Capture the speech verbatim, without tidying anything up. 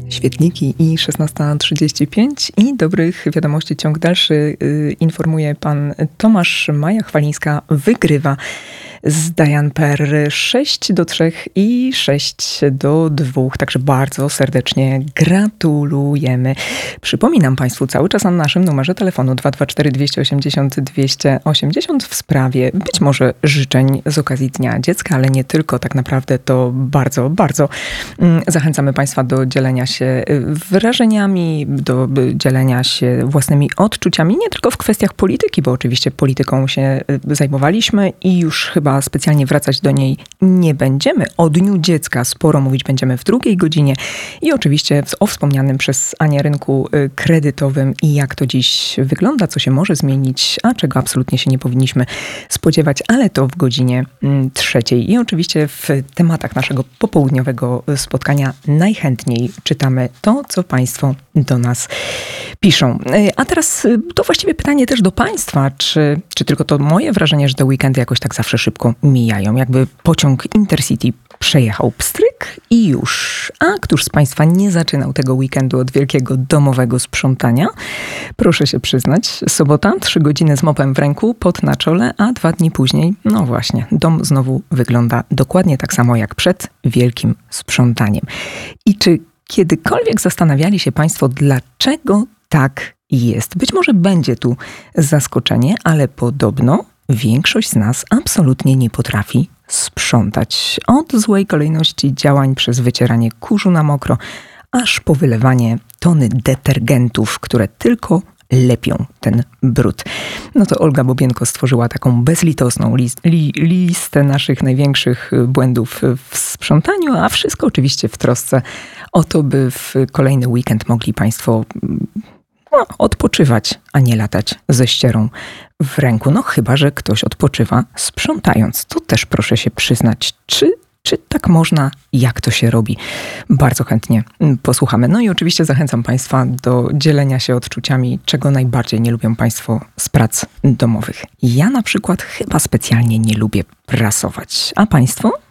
Świetniki i szesnasta trzydzieści pięć i dobrych wiadomości ciąg dalszy. Yy, informuje pan Tomasz Maja-Chwalińska wygrywa z Diane Per sześć do trzech i sześć do dwóch. Także bardzo serdecznie gratulujemy. Przypominam państwu cały czas na naszym numerze telefonu dwa dwa cztery dwieście osiemdziesiąt dwieście osiemdziesiąt w sprawie być może życzeń z okazji Dnia Dziecka, ale nie tylko. Tak naprawdę to bardzo, bardzo zachęcamy państwa do dzielenia się wrażeniami, do dzielenia się własnymi odczuciami, nie tylko w kwestiach polityki, bo oczywiście polityką się zajmowaliśmy i już chyba specjalnie wracać do niej nie będziemy. O Dniu Dziecka sporo mówić będziemy w drugiej godzinie i oczywiście o wspomnianym przez Anię rynku kredytowym i jak to dziś wygląda, co się może zmienić, a czego absolutnie się nie powinniśmy spodziewać, ale to w godzinie trzeciej. I oczywiście w tematach naszego popołudniowego spotkania najchętniej czytamy to, co państwo do nas piszą. A teraz to właściwie pytanie też do państwa, czy, czy tylko to moje wrażenie, że te weekendy jakoś tak zawsze szybko mijają, jakby pociąg Intercity przejechał pstryk i już. A któż z państwa nie zaczynał tego weekendu od wielkiego domowego sprzątania? Proszę się przyznać, sobota, trzy godziny z mopem w ręku, pot na czole, a dwa dni później, no właśnie, dom znowu wygląda dokładnie tak samo jak przed wielkim sprzątaniem. I czy kiedykolwiek zastanawiali się państwo, dlaczego tak jest? Być może będzie tu zaskoczenie, ale podobno większość z nas absolutnie nie potrafi sprzątać. Od złej kolejności działań przez wycieranie kurzu na mokro, aż po wylewanie tony detergentów, które tylko lepią ten brud. No to Olga Bobienko stworzyła taką bezlitosną list, li, listę naszych największych błędów w sprzątaniu, a wszystko oczywiście w trosce o to, by w kolejny weekend mogli państwo no, odpoczywać, a nie latać ze ścierą w ręku. No chyba, że ktoś odpoczywa sprzątając. To też proszę się przyznać, czy Czy tak można? Jak to się robi? Bardzo chętnie posłuchamy. No i oczywiście zachęcam państwa do dzielenia się odczuciami, czego najbardziej nie lubią państwo z prac domowych. Ja na przykład chyba specjalnie nie lubię prasować. A państwo?